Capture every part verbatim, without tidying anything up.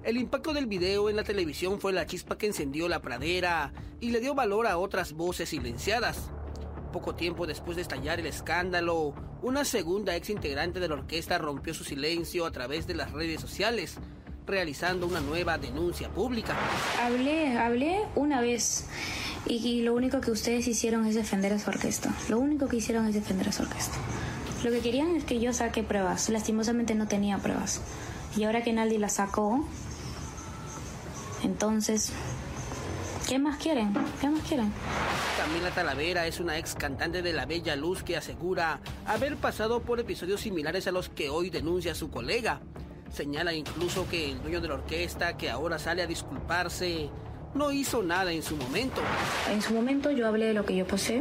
El impacto del video en la televisión fue la chispa que encendió la pradera y le dio valor a otras voces silenciadas. Poco tiempo después de estallar el escándalo, una segunda ex integrante de la orquesta rompió su silencio a través de las redes sociales, realizando una nueva denuncia pública. Hablé, hablé una vez y, y lo único que ustedes hicieron es defender a su orquesta. Lo único que hicieron es defender a su orquesta. Lo que querían es que yo saque pruebas. Lastimosamente no tenía pruebas. Y ahora que Naldi la sacó, entonces, ¿qué más quieren? ¿Qué más quieren? Camila Talavera es una ex cantante de La Bella Luz que asegura haber pasado por episodios similares a los que hoy denuncia su colega. Señala incluso que el dueño de la orquesta, que ahora sale a disculparse, no hizo nada en su momento. En su momento yo hablé de lo que yo pasé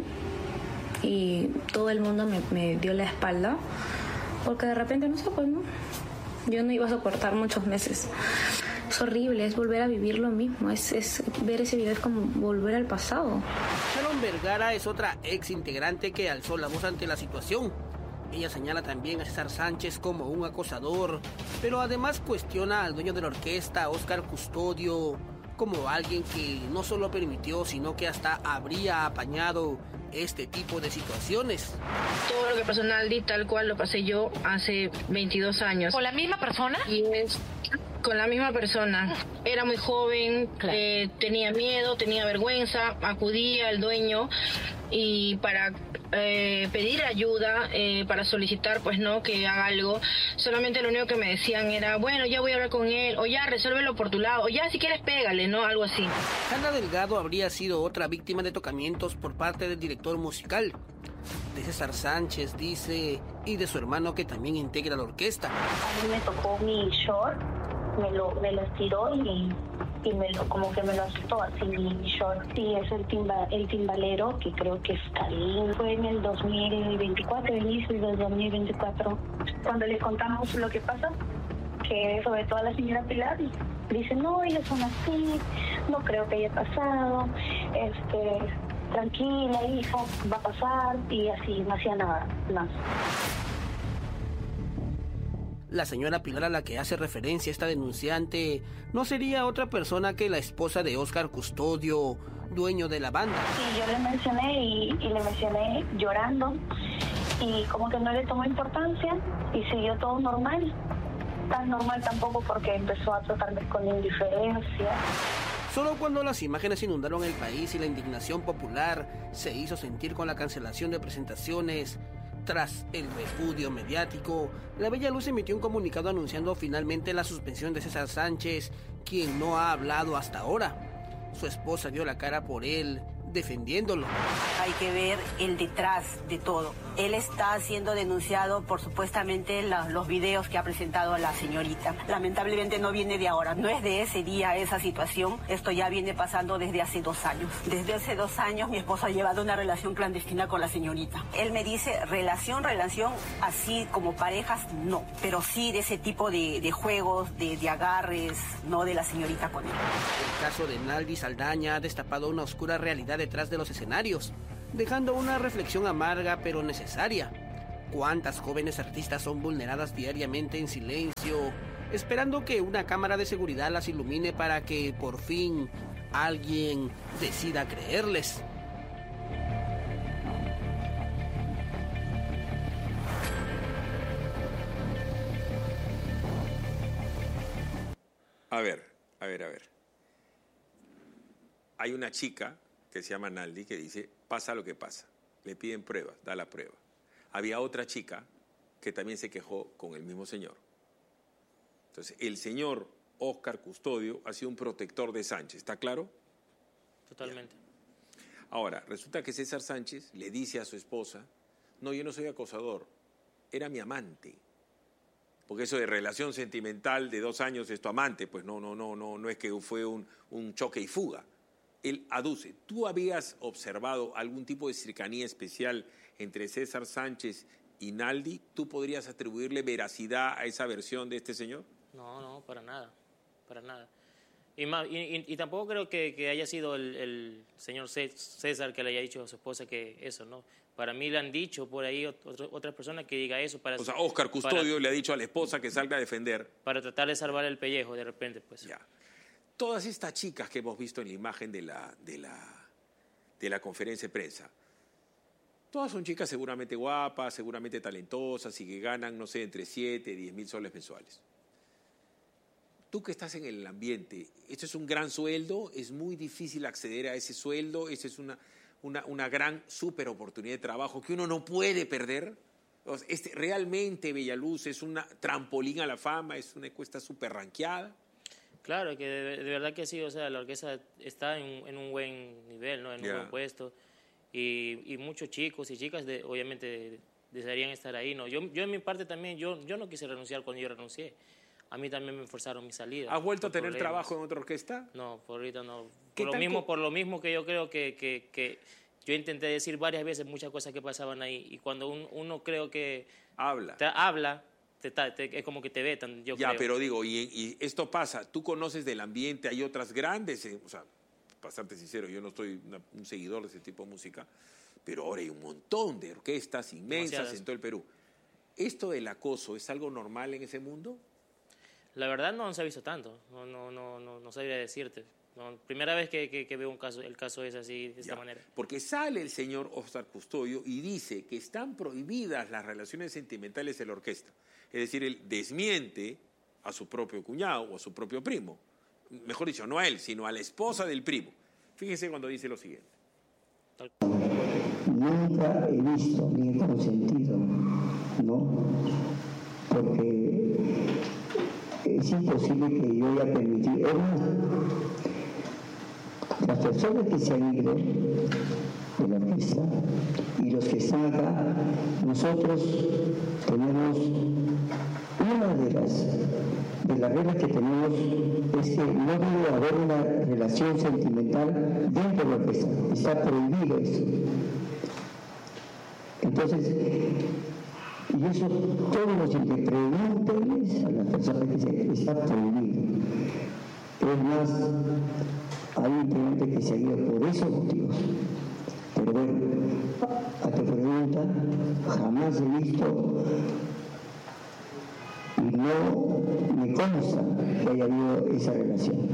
y todo el mundo me, me dio la espalda porque de repente, no sé, pues no, yo no iba a soportar muchos meses. Es horrible, es volver a vivir lo mismo, es, es ver ese video es como volver al pasado. Sharon Vergara es otra ex integrante que alzó la voz ante la situación. Ella señala también a César Sánchez como un acosador, pero además cuestiona al dueño de la orquesta, Óscar Custodio, como alguien que no solo permitió, sino que hasta habría apañado este tipo de situaciones. Todo lo que pasó en Naldi, tal cual lo pasé yo hace veintidós años. ¿Con la misma persona? Y es con la misma persona. Era muy joven, claro. eh, tenía miedo, tenía vergüenza, acudía al dueño y para eh, pedir ayuda, eh, para solicitar, pues no, que haga algo. Solamente lo único que me decían era, bueno, ya voy a hablar con él, o ya resuélvelo por tu lado, o ya si quieres pégale, ¿no? Algo así. Hanna Delgado habría sido otra víctima de tocamientos por parte del director musical. De César Sánchez, dice, y de su hermano que también integra la orquesta. A mí me tocó mi short, me lo, me lo estiró y, y me lo, como que me lo asustó así mi short. Sí, es el, timba, el timbalero, que creo que es Karim. Fue en el dos mil veinticuatro, inicio del dos mil veinticuatro, cuando le contamos lo que pasó, que sobre todo a la señora Pilar, dice, no, ellos son así, no creo que haya pasado, este... tranquila, hija, va a pasar, y así, no hacía nada más. La señora Pilar a la que hace referencia esta denunciante no sería otra persona que la esposa de Óscar Custodio, dueño de la banda. Sí, yo le mencioné y, y le mencioné llorando y como que no le tomó importancia y siguió todo normal. Tan normal tampoco porque empezó a tratarme con indiferencia. Solo cuando las imágenes inundaron el país y la indignación popular se hizo sentir con la cancelación de presentaciones, tras el repudio mediático, La Bella Luz emitió un comunicado anunciando finalmente la suspensión de César Sánchez, quien no ha hablado hasta ahora. Su esposa dio la cara por él, defendiéndolo. Hay que ver el detrás de todo. Él está siendo denunciado por supuestamente la, los videos que ha presentado la señorita. Lamentablemente no viene de ahora, no es de ese día esa situación. Esto ya viene pasando desde hace dos años. Desde hace dos años mi esposa ha llevado una relación clandestina con la señorita. Él me dice relación, relación, así como parejas, no. Pero sí de ese tipo de, de juegos, de, de agarres, no de la señorita con él. El caso de Naldi Saldaña ha destapado una oscura realidad detrás de los escenarios, dejando una reflexión amarga pero necesaria. ¿Cuántas jóvenes artistas son vulneradas diariamente en silencio, esperando que una cámara de seguridad las ilumine para que por fin alguien decida creerles? A ver, a ver, a ver. Hay una chica que se llama Naldi que dice, pasa lo que pasa. Le piden pruebas, da la prueba. Había otra chica que también se quejó con el mismo señor. Entonces, el señor Óscar Custodio ha sido un protector de Sánchez, ¿está claro? Totalmente. Bien. Ahora, resulta que César Sánchez le dice a su esposa, no, yo no soy acosador, era mi amante. Porque eso de relación sentimental de dos años es tu amante, pues no, no, no, no, no es que fue un, un choque y fuga. Él aduce. ¿Tú habías observado algún tipo de cercanía especial entre César Sánchez y Naldi? ¿Tú podrías atribuirle veracidad a esa versión de este señor? No, no, para nada, para nada. Y, más, y, y, y tampoco creo que, que haya sido el, el señor César que le haya dicho a su esposa que eso, ¿no? Para mí le han dicho por ahí otro, otras personas que diga eso. Para, o sea, Óscar Custodio para, le ha dicho a la esposa que salga a defender. Para tratar de salvar el pellejo de repente, pues. Ya. Todas estas chicas que hemos visto en la imagen de la, de la, de la conferencia de prensa, todas son chicas seguramente guapas, seguramente talentosas y que ganan, no sé, entre siete y diez mil soles mensuales. Tú que estás en el ambiente, ¿esto es un gran sueldo? ¿Es muy difícil acceder a ese sueldo? ¿Esa es una, una, una gran super oportunidad de trabajo que uno no puede perder? Este, ¿Realmente Bellaluz es una trampolín a la fama? ¿Es una encuesta súper ranqueada? Claro, que de, de verdad que sí. O sea, la orquesta está en, en un buen nivel, ¿no? En yeah. un buen puesto. Y, y muchos chicos y chicas, de, obviamente, desearían estar ahí, ¿no? Yo, yo en mi parte también, yo, yo no quise renunciar cuando yo renuncié. A mí también me forzaron mi salida. ¿Has vuelto a tener problemas. trabajo en otra orquesta? No, por ahorita no. Por lo, mismo, por lo mismo que yo creo que, que, que yo intenté decir varias veces muchas cosas que pasaban ahí. Y cuando un, uno creo que... Habla. Te, habla, te, te, es como que te vetan, yo ya, creo. Pero digo, y, y esto pasa, tú conoces del ambiente, hay otras grandes... O sea, para serte sincero, yo no soy una, un seguidor de ese tipo de música, pero ahora hay un montón de orquestas inmensas Demasiadas. en todo el Perú. ¿Esto del acoso es algo normal en ese mundo? La verdad no se ha visto tanto, no, no, no, no, no sabría decirte. No, primera vez que, que, que veo un caso, el caso es así, de esta ya, manera. Porque sale el señor Óscar Custodio y dice que están prohibidas las relaciones sentimentales en la orquesta. Es decir, él desmiente a su propio cuñado o a su propio primo. Mejor dicho, no a él, sino a la esposa del primo. Fíjese cuando dice lo siguiente. Nunca he visto ni he consentido, ¿no? Porque... es imposible que yo haya permitido. Las personas que se han ido de la orquesta y los que están acá, nosotros tenemos una de las, de las reglas que tenemos es que no debe haber una relación sentimental dentro de la orquesta. Está prohibido eso. Entonces, y eso todos los que pregúntenles a las personas que se está prohibido. Es más, hay integrantes que se han ido por esos motivos. Pero bueno, a tu pregunta, jamás he visto y no me consta que haya habido esa relación.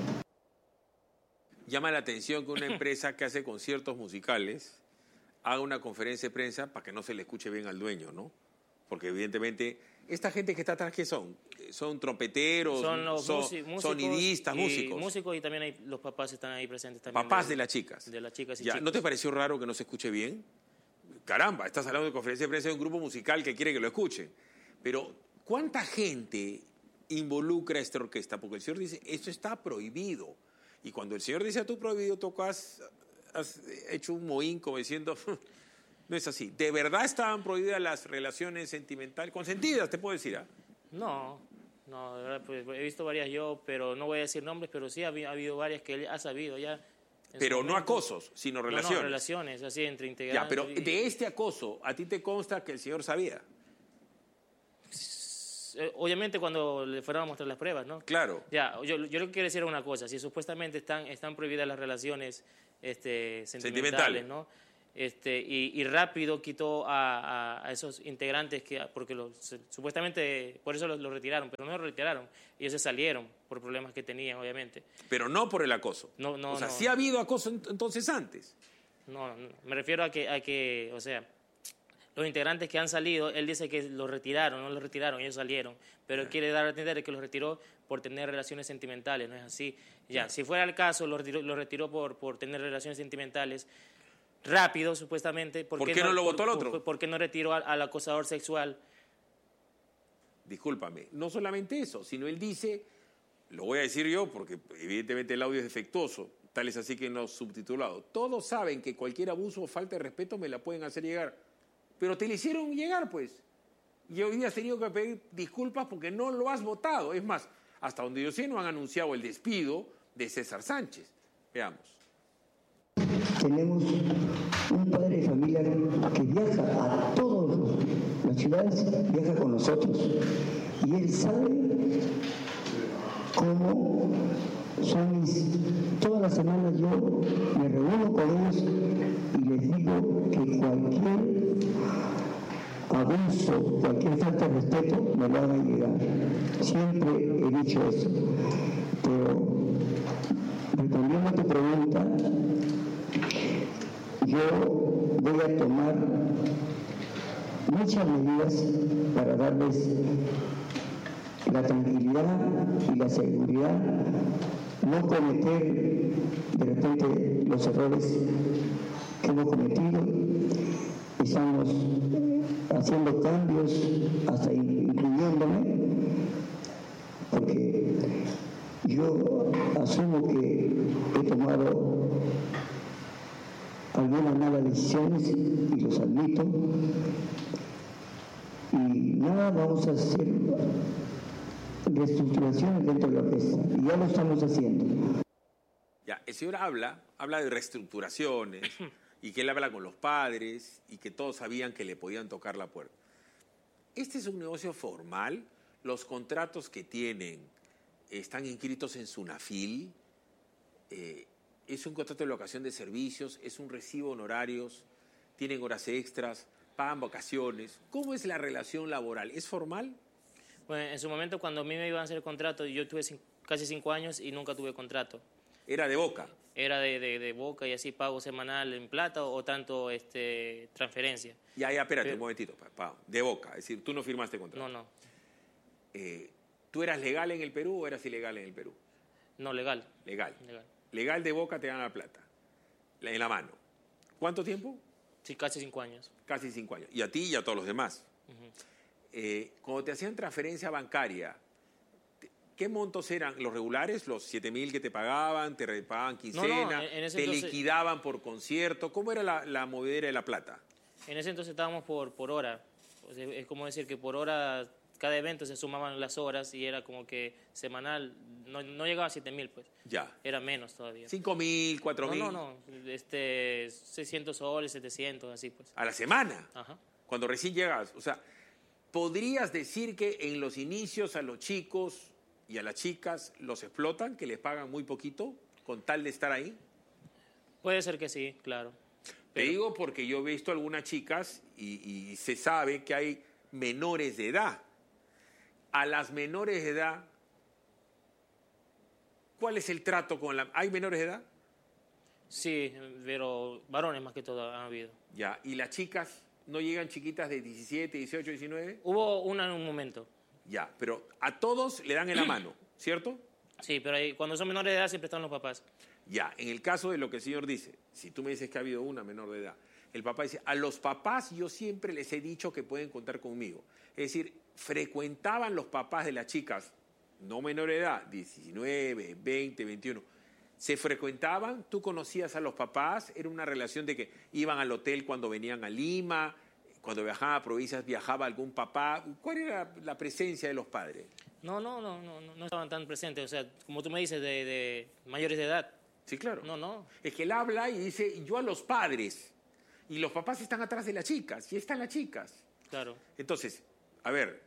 Llama la atención que una empresa que hace conciertos musicales haga una conferencia de prensa para que no se le escuche bien al dueño, ¿no? Porque evidentemente, esta gente que está atrás, ¿qué son? Son trompeteros, son, los son músicos, sonidistas, y, músicos. Músicos y también hay, los papás están ahí presentes también. Papás de, de las chicas. De las chicas y ya, chicos. ¿No te pareció raro que no se escuche bien? Caramba, estás hablando de conferencia de prensa de un grupo musical que quiere que lo escuchen. Pero, ¿cuánta gente involucra a esta orquesta? Porque el señor dice, esto está prohibido. Y cuando el señor dice, a tú prohibido, tú has, has hecho un mohín como diciendo... No es así. ¿De verdad estaban prohibidas las relaciones sentimentales? Consentidas, te puedo decir, ¿ah? ¿eh? No, no, de verdad, pues, he visto varias yo, pero no voy a decir nombres, pero sí ha, ha habido varias que él ha sabido ya. Pero no acosos, sino relaciones. No, no, relaciones, así, entre integrantes. Ya, pero y... de este acoso, ¿a ti te consta que el señor sabía? Obviamente cuando le fueron a mostrar las pruebas, ¿no? Claro. Ya, yo, yo lo que quiero decir es una cosa, si supuestamente están, están prohibidas las relaciones este, sentimentales, ¿no? Este, y, y rápido quitó a, a, a esos integrantes que porque los, se, supuestamente por eso los, los retiraron, pero no los retiraron, ellos se salieron por problemas que tenían, obviamente. Pero no por el acoso. No, no, o sea, no. ¿sí ha habido acoso entonces antes? No, no, me refiero a que, a que, o sea, los integrantes que han salido, él dice que los retiraron, no los retiraron, ellos salieron, pero él quiere dar a entender que los retiró por tener relaciones sentimentales, no es así. Ya, si fuera el caso, los retiró, los retiró por, por tener relaciones sentimentales, rápido, supuestamente. ¿Por, ¿Por qué no, no lo votó el otro? Por, por qué no retiró al, al acosador sexual? Discúlpame, no solamente eso, sino él dice, lo voy a decir yo porque evidentemente el audio es defectuoso, tal es así que no subtitulado. Todos saben que cualquier abuso o falta de respeto me la pueden hacer llegar, pero te le hicieron llegar, pues. Y hoy día has tenido que pedir disculpas porque no lo has votado. Es más, hasta donde yo sé no han anunciado el despido de César Sánchez. Veamos. Tenemos un padre de familia que viaja a todas las ciudades, viaja con nosotros. Y él sabe cómo Son mis, todas las semanas yo me reúno con ellos y les digo que cualquier abuso, cualquier falta de respeto me lo hagan llegar. Siempre he dicho eso. Pero respondiendo a tu pregunta, yo voy a tomar muchas medidas para darles la tranquilidad y la seguridad, no cometer de repente los errores que hemos cometido. Estamos haciendo cambios, hasta incluyéndome, porque yo asumo que he tomado algunas malas decisiones y los admito, y nada, vamos a hacer reestructuraciones dentro de la orquesta, y ya lo estamos haciendo. Ya, el señor habla, habla de reestructuraciones, y que él habla con los padres, y que todos sabían que le podían tocar la puerta. Este es un negocio formal, los contratos que tienen están inscritos en SUNAFIL, eh, es un contrato de locación de servicios, es un recibo de honorarios, tienen horas extras, pagan vacaciones. ¿Cómo es la relación laboral? ¿Es formal? Bueno, en su momento cuando a mí me iban a hacer el contrato, yo tuve cinco, casi cinco años y nunca tuve contrato. ¿Era de boca? Era de, de, de boca y así pago semanal en plata o, o tanto este, transferencia. Ya, ya, espérate Pero, un momentito, papá. De boca, es decir, tú no firmaste contrato. No, no. Eh, ¿Tú eras legal en el Perú o eras ilegal en el Perú? No, legal. Legal. Legal. Legal de boca te dan la plata, en la mano. ¿Cuánto tiempo? Sí, casi cinco años. Casi cinco años. Y a ti y a todos los demás. Uh-huh. eh, cuando te hacían transferencia bancaria, ¿qué montos eran? ¿Los regulares? ¿Los siete mil que te pagaban? ¿Te pagaban quincena? No, no, en, en ese ¿Te entonces, liquidaban por concierto? ¿Cómo era la, la movedera de la plata? En ese entonces estábamos por, por hora. O sea, es como decir que por hora, cada evento se sumaban las horas y era como que semanal, no, no llegaba a siete mil, pues. Ya. Era menos todavía. ¿cinco mil, cuatro mil? No, no, no. Este, seiscientos soles, setecientos, así pues. ¿A la semana? Ajá. Cuando recién llegas. O sea, ¿podrías decir que en los inicios a los chicos y a las chicas los explotan, que les pagan muy poquito con tal de estar ahí? Puede ser que sí, claro. Te Pero... digo porque yo he visto algunas chicas y, y se sabe que hay menores de edad. A las menores de edad, ¿cuál es el trato con la...? ¿Hay menores de edad? Sí, pero varones más que todo han habido. Ya, ¿y las chicas no llegan chiquitas de diecisiete, dieciocho, diecinueve? Hubo una en un momento. Ya, pero a todos le dan en la mano, ¿cierto? Sí, pero ahí, cuando son menores de edad siempre están los papás. Ya, en el caso de lo que el señor dice, si tú me dices que ha habido una menor de edad, el papá dice, a los papás yo siempre les he dicho que pueden contar conmigo. Es decir, frecuentaban los papás de las chicas, no menor de edad, diecinueve, veinte, veintiuno, se frecuentaban, tú conocías a los papás, era una relación de que iban al hotel cuando venían a Lima, cuando viajaban a provincias viajaba algún papá. ¿Cuál era la presencia de los padres? No, no, no, no, no estaban tan presentes, o sea, como tú me dices, de, de mayores de edad. Sí, claro. No, no. Es que él habla y dice, yo a los padres, y los papás están atrás de las chicas, y están las chicas. Claro. Entonces, a ver,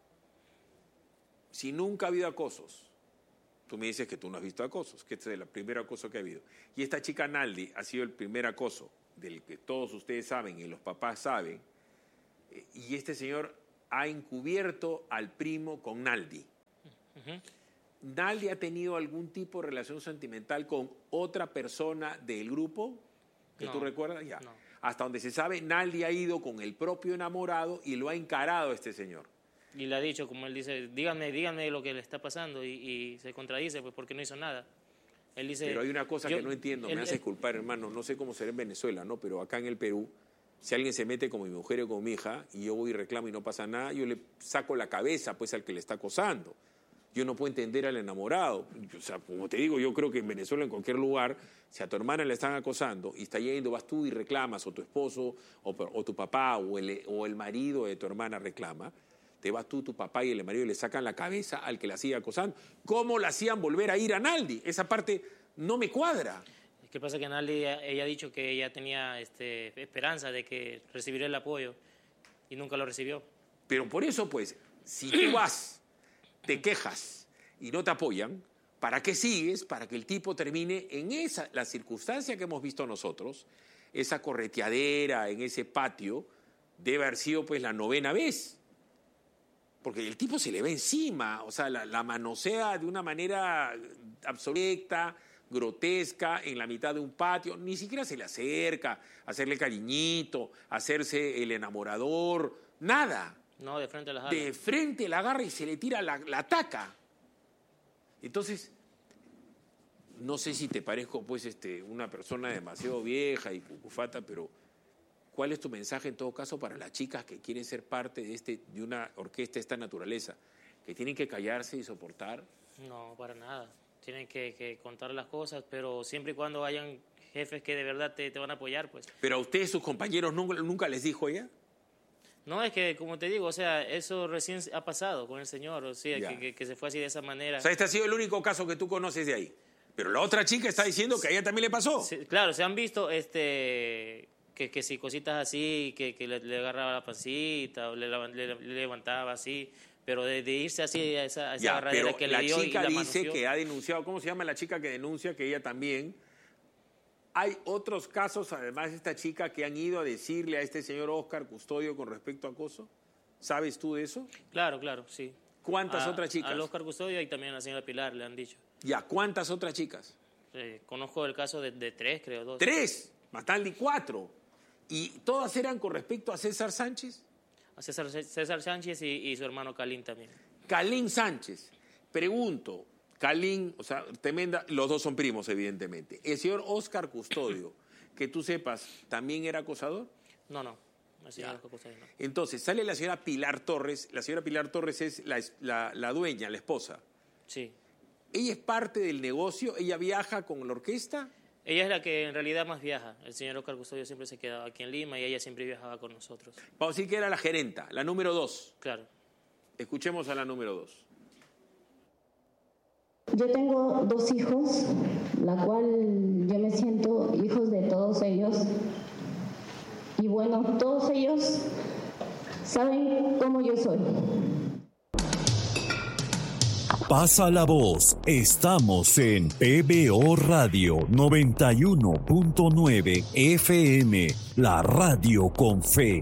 si nunca ha habido acosos, tú me dices que tú no has visto acosos, que este es el primer acoso que ha habido, y esta chica Naldi ha sido el primer acoso del que todos ustedes saben y los papás saben, y este señor ha encubierto al primo con Naldi. Uh-huh. ¿Naldi ha tenido algún tipo de relación sentimental con otra persona del grupo que No, tú recuerdas? Ya. no. Hasta donde se sabe, Naldi ha ido con el propio enamorado y lo ha encarado a este señor. Y le ha dicho, como él dice, díganme, díganme lo que le está pasando, y, y se contradice, pues porque no hizo nada. Él dice... Pero hay una cosa yo, que no entiendo, él, me hace él, culpar, hermano, no sé cómo será en Venezuela, ¿no? Pero acá en el Perú, si alguien se mete con mi mujer o con mi hija y yo voy y reclamo y no pasa nada, yo le saco la cabeza pues al que le está acosando. Yo no puedo entender al enamorado. O sea, como te digo, yo creo que en Venezuela, en cualquier lugar, si a tu hermana le están acosando y está yendo, vas tú y reclamas, o tu esposo, o, o tu papá, o el, o el marido de tu hermana reclama, te vas tú, tu papá y el marido y le sacan la cabeza al que la sigue acosando. ¿Cómo la hacían volver a ir a Naldi? Esa parte no me cuadra. ¿Qué pasa? Que Naldi, ella ha dicho que ella tenía este, esperanza de que recibiría el apoyo y nunca lo recibió. Pero por eso, pues, si tú vas, te quejas y no te apoyan, ¿Para qué sigues? Para que el tipo termine en esa, la circunstancia que hemos visto nosotros, esa correteadera en ese patio, debe haber sido pues la novena vez. Porque el tipo se le va encima, o sea, la, la manosea de una manera absoluta, grotesca, en la mitad de un patio, ni siquiera se le acerca, a hacerle cariñito, a hacerse el enamorador, nada. No, de frente la agarra. De frente la agarra y se le tira, la, la ataca. Entonces, no sé si te parezco pues este, una persona demasiado vieja y cucufata, pero ¿cuál es tu mensaje en todo caso para las chicas que quieren ser parte de, este, de una orquesta de esta naturaleza? ¿Que tienen que callarse y soportar? No, para nada. Tienen que, que contar las cosas, pero siempre y cuando hayan jefes que de verdad te, te van a apoyar, pues. ¿Pero a ustedes, sus compañeros, nunca, nunca les dijo ella? No, es que, como te digo, o sea, eso recién ha pasado con el señor, o sea, que, que, que se fue así de esa manera. O sea, este ha sido el único caso que tú conoces de ahí. Pero la otra chica está diciendo que a ella también le pasó. Sí, claro, se han visto este que, que si cositas así, que, que le, le agarraba la pancita, o le, le, le levantaba así, pero de, de irse así a esa, a esa ya, agarradera que le dio y la chica dice manoseó. que ha denunciado, ¿cómo se llama la chica que denuncia que ella también? ¿Hay otros casos, además de esta chica, que han ido a decirle a este señor Óscar Custodio con respecto a acoso? ¿Sabes tú de eso? Claro, claro, sí. ¿Cuántas a, otras chicas? Al Óscar Custodio y también a la señora Pilar le han dicho. Ya, ¿cuántas otras chicas? Eh, conozco el caso de, de tres, creo, dos. ¿Tres? Mataldi, cuatro. ¿Y todas eran con respecto a César Sánchez? A César, César Sánchez y, y su hermano Calín también. Calín Sánchez. Pregunto, Calín, o sea, tremenda, los dos son primos, evidentemente. ¿El señor Óscar Custodio, que tú sepas, también era acosador? No, no. El señor Óscar Custodio no. Entonces, sale la señora Pilar Torres. La señora Pilar Torres es la, la, la dueña, la esposa. Sí. ¿Ella es parte del negocio? ¿Ella viaja con la orquesta? Ella es la que en realidad más viaja. El señor Óscar Custodio siempre se quedaba aquí en Lima y ella siempre viajaba con nosotros. Vamos a decir que era la gerenta, la número dos. Claro. Escuchemos a la número dos. Yo tengo dos hijos, la cual yo me siento hijos de todos ellos. Y bueno, todos ellos saben cómo yo soy. Pasa la voz. Estamos en P B O Radio noventa y uno punto nueve F M, la radio con fe.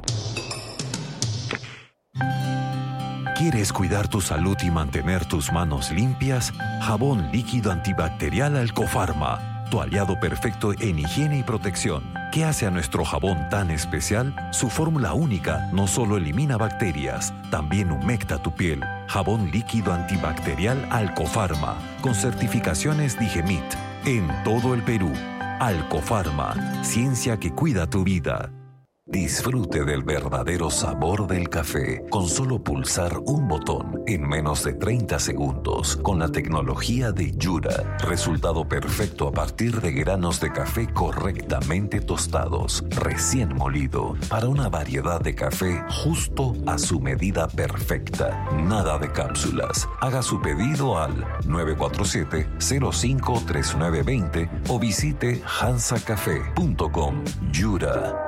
¿Quieres cuidar tu salud y mantener tus manos limpias? Jabón líquido antibacterial Alcofarma, tu aliado perfecto en higiene y protección. ¿Qué hace a nuestro jabón tan especial? Su fórmula única no solo elimina bacterias, también humecta tu piel. Jabón líquido antibacterial Alcofarma, con certificaciones Digemit, en todo el Perú. Alcofarma, ciencia que cuida tu vida. Disfrute del verdadero sabor del café con solo pulsar un botón en menos de treinta segundos con la tecnología de Yura. Resultado perfecto a partir de granos de café correctamente tostados, recién molido, para una variedad de café justo a su medida perfecta. Nada de cápsulas. Haga su pedido al nueve cuatro siete, cero cinco, tres nueve dos cero o visite hansa café punto com. Yura.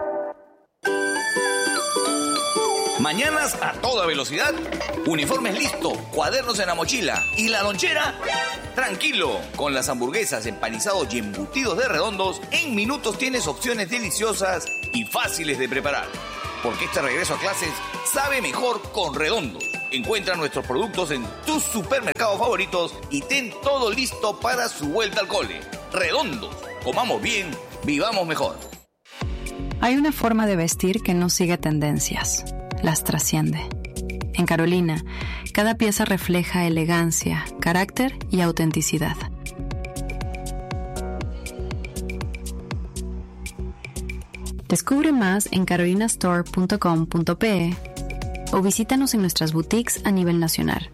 Mañanas a toda velocidad, uniformes listo, cuadernos en la mochila y la lonchera. Tranquilo, con las hamburguesas, empanizados y embutidos de Redondos, en minutos tienes opciones deliciosas y fáciles de preparar. Porque este regreso a clases sabe mejor con Redondos. Encuentra nuestros productos en tus supermercados favoritos y ten todo listo para su vuelta al cole. Redondos, comamos bien, vivamos mejor. Hay una forma de vestir que no sigue tendencias. Las trasciende. En Carolina, cada pieza refleja elegancia, carácter y autenticidad. Descubre más en carolina store punto com punto pe o visítanos en nuestras boutiques a nivel nacional.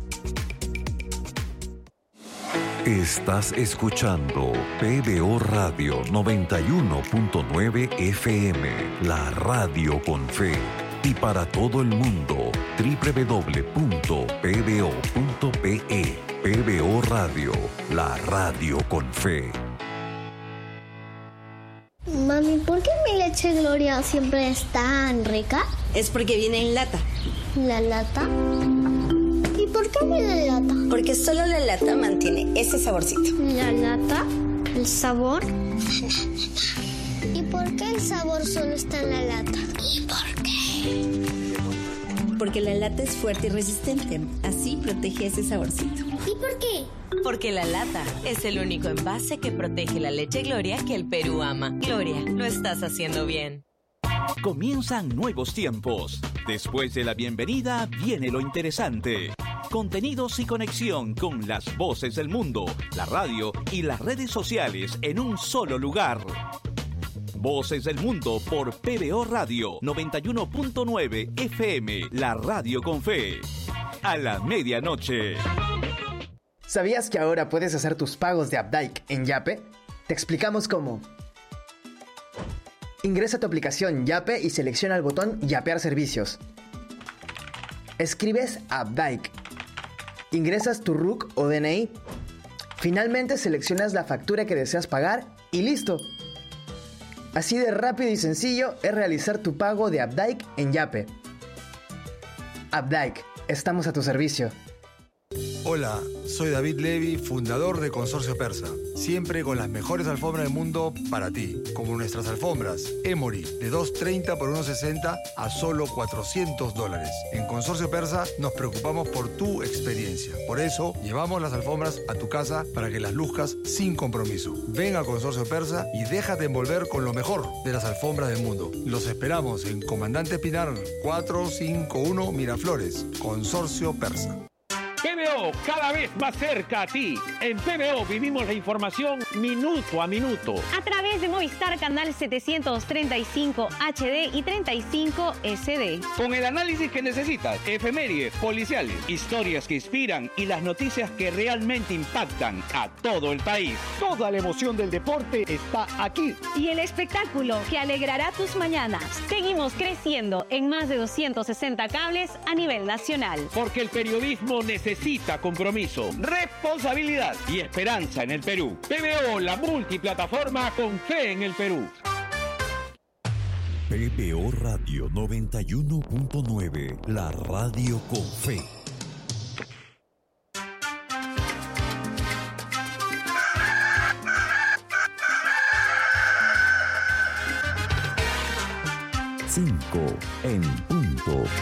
Estás escuchando P B O Radio noventa y uno punto nueve F M, la radio con fe. Y para todo el mundo, doble u doble u doble u punto p b o punto p e. P B O Radio, la radio con fe. Mami, ¿por qué mi leche Gloria siempre es tan rica? Es porque viene en lata. ¿La lata? ¿Y por qué huele a lata? Porque solo la lata mantiene ese saborcito. ¿La lata? ¿El sabor? ¿Y por qué el sabor solo está en la lata? ¿Y por qué? Porque la lata es fuerte y resistente. Así protege ese saborcito. ¿Y por qué? Porque la lata es el único envase que protege la leche Gloria que el Perú ama. Gloria, lo estás haciendo bien. Comienzan nuevos tiempos. Después de la bienvenida viene lo interesante. Contenidos y conexión con las voces del mundo, la radio y las redes sociales en un solo lugar. Voces del Mundo por P B O Radio noventa y uno punto nueve F M, la radio con fe. A la medianoche. ¿Sabías que ahora puedes hacer tus pagos de Updike en Yape? Te explicamos cómo. Ingresa a tu aplicación Yape y selecciona el botón Yapear servicios. Escribes Updike. Ingresas tu R U C o D N I. Finalmente seleccionas la factura que deseas pagar y listo. Así de rápido y sencillo es realizar tu pago de Updike en Yape. Updike, estamos a tu servicio. Hola, soy David Levy, fundador de Consorcio Persa. Siempre con las mejores alfombras del mundo para ti. Como nuestras alfombras Emory, de dos treinta por uno sesenta a solo cuatrocientos dólares. En Consorcio Persa nos preocupamos por tu experiencia. Por eso, llevamos las alfombras a tu casa para que las luzcas sin compromiso. Ven a Consorcio Persa y déjate envolver con lo mejor de las alfombras del mundo. Los esperamos en Comandante Pinar cuatrocientos cincuenta y uno Miraflores. Consorcio Persa. P B O, cada vez más cerca a ti. En P B O vivimos la información minuto a minuto. A través de Movistar Canal setecientos treinta y cinco H D y treinta y cinco S D. Con el análisis que necesitas, efemérides, policiales, historias que inspiran y las noticias que realmente impactan a todo el país. Toda la emoción del deporte está aquí. Y el espectáculo que alegrará tus mañanas. Seguimos creciendo en más de doscientos sesenta cables a nivel nacional. Porque el periodismo necesita Necesita compromiso, responsabilidad y esperanza en el Perú. P B O, la multiplataforma con fe en el Perú. P B O Radio noventa y uno punto nueve, la radio con fe. Cinco en punto.